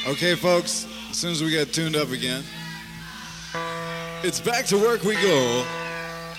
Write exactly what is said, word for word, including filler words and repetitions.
Okay, folks, as soon as we get tuned up again, it's back to work we go.